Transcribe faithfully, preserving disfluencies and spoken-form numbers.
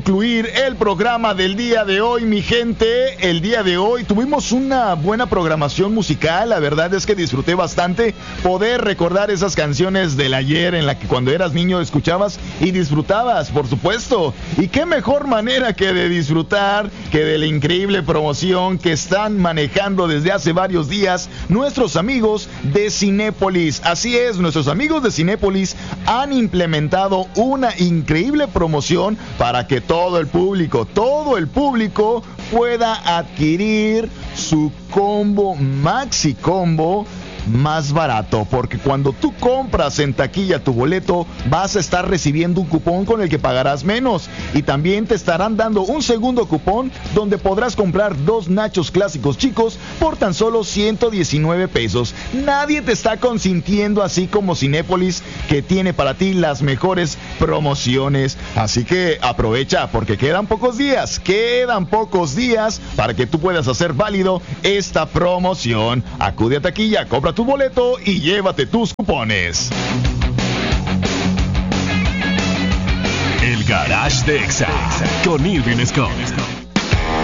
Concluir el programa del día de hoy, mi gente. El día de hoy tuvimos una buena programación musical. La verdad es que disfruté bastante poder recordar esas canciones del ayer en la que cuando eras niño escuchabas y disfrutabas, por supuesto. Y qué mejor manera que de disfrutar que de la increíble promoción que están manejando desde hace varios días nuestros amigos de Cinépolis. Así es, nuestros amigos de Cinépolis han implementado una increíble promoción para que todo el público, todo el público pueda adquirir su combo Maxi Combo más barato, porque cuando tú compras en taquilla tu boleto vas a estar recibiendo un cupón con el que pagarás menos, y también te estarán dando un segundo cupón donde podrás comprar dos nachos clásicos chicos por tan solo ciento diecinueve pesos. Nadie te está consintiendo así como Cinépolis, que tiene para ti las mejores promociones. Así que aprovecha, porque quedan pocos días, quedan pocos días para que tú puedas hacer válido esta promoción. Acude a taquilla, compra tu boleto y llévate tus cupones. El Garage de Exa con Irving Scott.